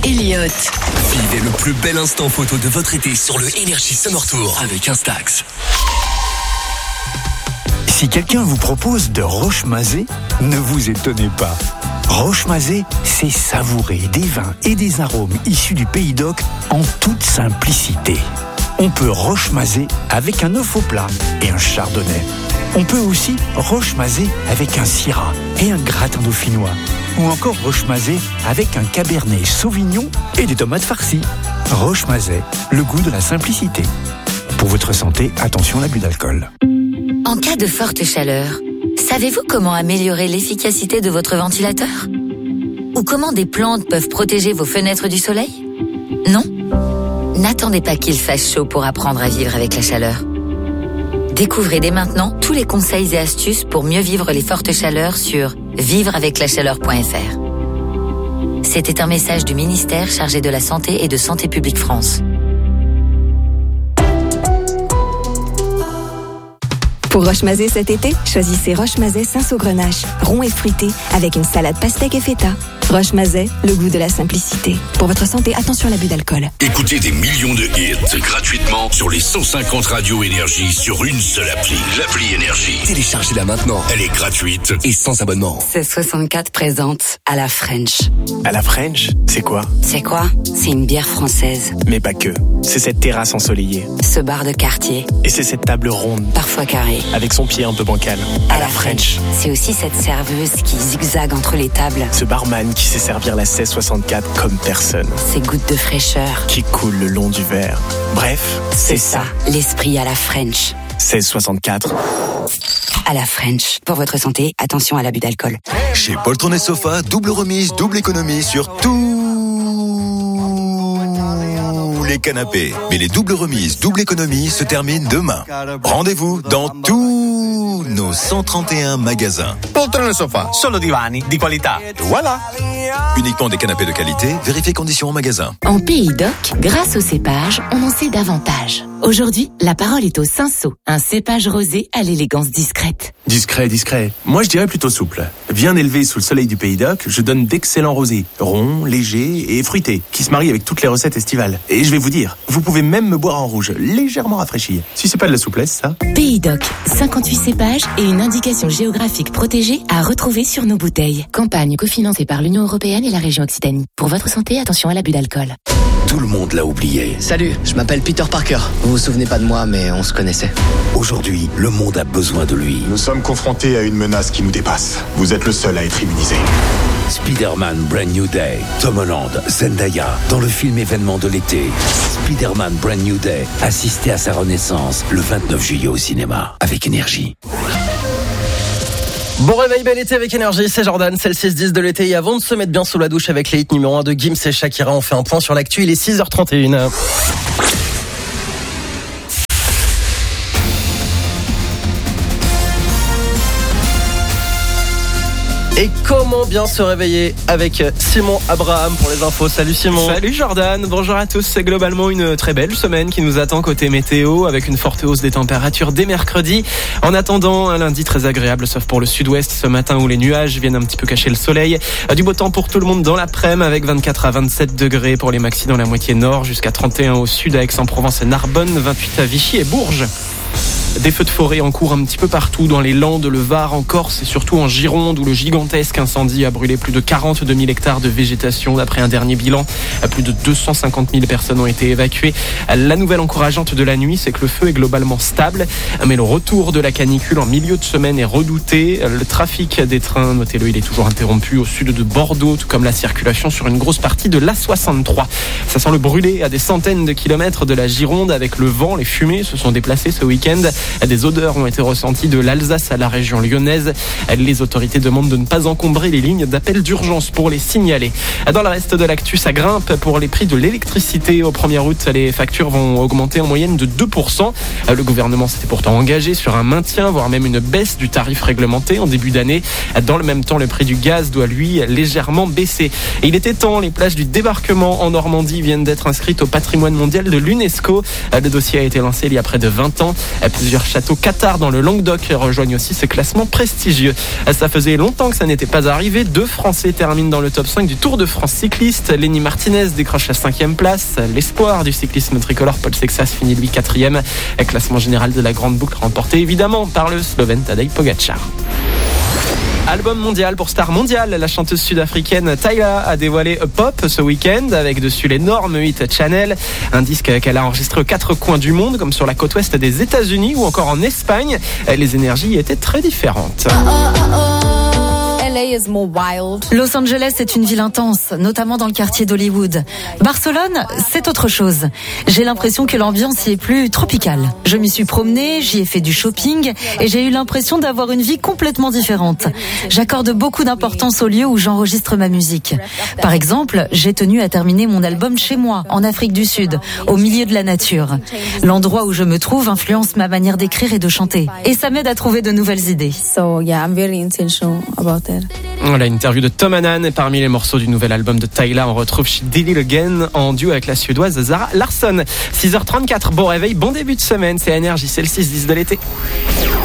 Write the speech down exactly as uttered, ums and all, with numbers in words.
Elliott. Vivez le plus bel instant photo de votre été sur le Énergie Summer Tour avec Instax. Si quelqu'un vous propose de Roche-Mazet, ne vous étonnez pas. Roche-Mazet, c'est savourer des vins et des arômes issus du Pays d'Oc en toute simplicité. On peut Roche-Mazet avec un œuf au plat et un chardonnay. On peut aussi Roche-Mazet avec un syrah et un gratin dauphinois. Ou encore Roche-Mazet avec un cabernet sauvignon et des tomates farcies. Roche-Mazet, le goût de la simplicité. Pour votre santé, attention à l'abus d'alcool. En cas de forte chaleur, savez-vous comment améliorer l'efficacité de votre ventilateur ? Ou comment des plantes peuvent protéger vos fenêtres du soleil ? Non ? N'attendez pas qu'il fasse chaud pour apprendre à vivre avec la chaleur. Découvrez dès maintenant tous les conseils et astuces pour mieux vivre les fortes chaleurs sur vivre avec la chaleur point f r. C'était un message du ministère chargé de la Santé et de Santé publique France. Pour Roche-Mazet cet été, choisissez Roche-Mazet Saint-Saugrenache, rond et fruité, avec une salade pastèque et feta. Roche-Mazet, le goût de la simplicité. Pour votre santé, attention à l'abus d'alcool. Écoutez des millions de hits gratuitement sur les cent cinquante radios Énergie sur une seule appli. L'appli Énergie. Téléchargez-la maintenant. Elle est gratuite et sans abonnement. seize soixante-quatre présente à la French. À la French, c'est quoi ? C'est quoi ? C'est une bière française. Mais pas que. C'est cette terrasse ensoleillée. Ce bar de quartier. Et c'est cette table ronde. Parfois carrée. Avec son pied un peu bancal. À, à la French. French. C'est aussi cette serveuse qui zigzague entre les tables. Ce barman qui sait servir la seize soixante-quatre comme personne. Ces gouttes de fraîcheur qui coulent le long du verre. Bref, c'est, c'est ça. ça. L'esprit à la French. seize soixante-quatre. À la French. Pour votre santé, attention à l'abus d'alcool. Chez Poltron et Sofa, double remise, double économie sur tous les canapés. Mais les doubles remises, double économie se terminent demain. Rendez-vous dans tous nos cent trente et un magasins. Poltron et Sofa, solo divani di qualità. Voilà. Uniquement des canapés de qualité, vérifiez conditions en magasin. En Pays d'Oc, grâce au cépage, on en sait davantage. Aujourd'hui, la parole est au Cinsault, un cépage rosé à l'élégance discrète. Discret, discret. Moi, je dirais plutôt souple. Bien élevé sous le soleil du Pays d'Oc, je donne d'excellents rosés, ronds, légers et fruités, qui se marient avec toutes les recettes estivales. Et je vais vous dire, vous pouvez même me boire en rouge, légèrement rafraîchi. Si c'est pas de la souplesse, ça. Pays d'Oc, cinquante-huit cépages et une indication géographique protégée à retrouver sur nos bouteilles. Campagne cofinancée par l'Union européenne et la région Occitanie. Pour votre santé, attention à l'abus d'alcool. Tout le monde l'a oublié. Salut, je m'appelle Peter Parker. Vous vous souvenez pas de moi, mais on se connaissait. Aujourd'hui, le monde a besoin de lui. Nous sommes confrontés à une menace qui nous dépasse. Vous êtes le seul à être immunisé. Spider-Man Brand New Day. Tom Holland, Zendaya, dans le film événement de l'été. Spider-Man Brand New Day. Assistez à sa renaissance le vingt-neuf juillet au cinéma avec Énergie. Bon réveil, bel été avec Énergie, c'est Jordan, c'est le six dix de l'été. Et avant de se mettre bien sous la douche avec les hits numéro un de Gims et Shakira, on fait un point sur l'actu, il est six heures trente et une. Et comment bien se réveiller avec Simon Abraham pour les infos. Salut Simon. Salut Jordan, bonjour à tous. C'est globalement une très belle semaine qui nous attend côté météo avec une forte hausse des températures dès mercredi. En attendant un lundi très agréable sauf pour le sud-ouest ce matin où les nuages viennent un petit peu cacher le soleil. Du beau temps pour tout le monde dans l'après-midi avec vingt-quatre à vingt-sept degrés pour les maxis dans la moitié nord jusqu'à trente et un au sud à Aix-en-Provence et Narbonne, vingt-huit à Vichy et Bourges. Des feux de forêt en cours un petit peu partout dans les Landes, le Var, en Corse et surtout en Gironde où le gigantesque incendie a brûlé plus de quarante-deux mille hectares de végétation. D'après un dernier bilan, plus de deux cent cinquante mille personnes ont été évacuées. La nouvelle encourageante de la nuit, c'est que le feu est globalement stable, mais le retour de la canicule en milieu de semaine est redouté. Le trafic des trains, notez-le, il est toujours interrompu au sud de Bordeaux, tout comme la circulation sur une grosse partie de l'A soixante-trois. Ça sent le brûler à des centaines de kilomètres de la Gironde avec le vent. Les fumées se sont déplacées ce week-end. Des odeurs ont été ressenties de l'Alsace à la région lyonnaise. Les autorités demandent de ne pas encombrer les lignes d'appel d'urgence pour les signaler. Dans le reste de l'actu, ça grimpe pour les prix de l'électricité. Au premier août, les factures vont augmenter en moyenne de deux pour cent. Le gouvernement s'était pourtant engagé sur un maintien, voire même une baisse du tarif réglementé en début d'année. Dans le même temps, le prix du gaz doit, lui, légèrement baisser. Et il était temps, les plages du débarquement en Normandie viennent d'être inscrites au patrimoine mondial de l'UNESCO. Le dossier a été lancé il y a près de vingt ans. Plusieurs Plusieurs châteaux cathares dans le Languedoc rejoignent aussi ce classement prestigieux. Ça faisait longtemps que ça n'était pas arrivé. Deux Français terminent dans le top cinq du Tour de France cycliste. Lenny Martinez décroche la cinquième place. L'espoir du cyclisme tricolore Paul Sexas finit lui quatrième. Classement général de la grande boucle remporté évidemment par le Slovène Tadej Pogačar. Album mondial pour Star Mondial, la chanteuse sud-africaine Tyla a dévoilé Pop ce week-end avec dessus l'énorme hit Channel, un disque qu'elle a enregistré aux quatre coins du monde comme sur la côte ouest des États-Unis ou encore en Espagne. Les énergies étaient très différentes. Los Angeles est une ville intense, notamment dans le quartier d'Hollywood. Barcelone, c'est autre chose. J'ai l'impression que l'ambiance y est plus tropicale. Je m'y suis promenée, j'y ai fait du shopping et j'ai eu l'impression d'avoir une vie complètement différente. J'accorde beaucoup d'importance au lieu où j'enregistre ma musique. Par exemple, j'ai tenu à terminer mon album chez moi, en Afrique du Sud, au milieu de la nature. L'endroit où je me trouve influence ma manière d'écrire et de chanter. Et ça m'aide à trouver de nouvelles idées. So yeah, I'm very intentional about that. La interview de Tom Hannan et parmi les morceaux du nouvel album de Tyla, on retrouve She Did It Again en duo avec la suédoise Zara Larsson. six heures trente-quatre, bon réveil, bon début de semaine, c'est Énergie, c'est le six dix de l'été.